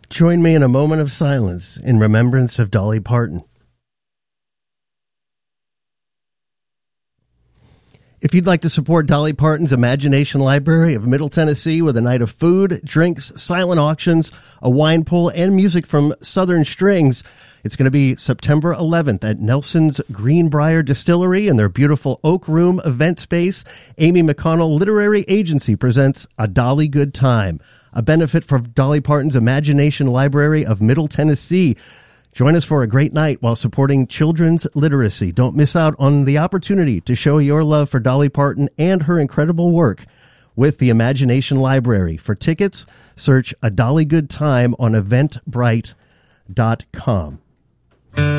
Join me in a moment of silence in remembrance of Dolly Parton. If you'd like to support Dolly Parton's Imagination Library of Middle Tennessee with a night of food, drinks, silent auctions, a wine pool, and music from Southern Strings, it's going to be September 11th at Nelson's Greenbrier Distillery in their beautiful Oak Room event space. Amy McConnell Literary Agency presents A Dolly Good Time, a benefit for Dolly Parton's Imagination Library of Middle Tennessee. Join us for a great night while supporting children's literacy. Don't miss out on the opportunity to show your love for Dolly Parton and her incredible work with the Imagination Library. For tickets, search A Dolly Good Time on Eventbrite.com.